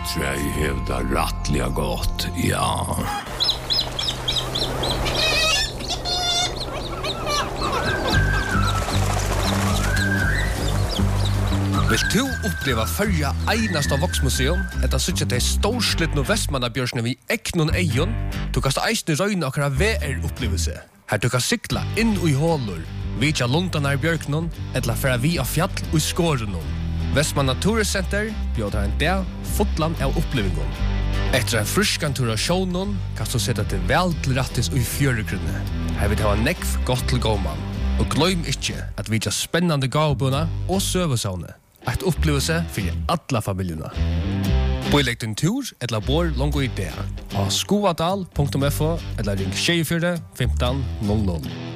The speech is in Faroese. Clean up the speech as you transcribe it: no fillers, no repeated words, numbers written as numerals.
tror jag hävdar rättliga gott, ja. Vill du uppleva förra einaste Voxmuseum? Etta suttja til storslittno Vestmannabjørsne vi eknon eion. Du kan eisne røyne akkurat VR-upplevelse. Her du kan sykla inn i hålor, vitja lundanar bjørknon, etla færa vi av fjall og skårenon. Vestmanna Turiscenter bjøder en dag fotland av opplevingon. Etter en fruskan tur av sjånon kan du sette til vel til rattis og fjøregrunne. Her vil det ha nekv godt til gåman. Og gløym ikkje at vitja spennande gavbuna og søvesavne. Et opplevelse for alla familjerna. Boilegg din tur eller bor longo i det. Av skoadal.fo eller ring 24 15 00.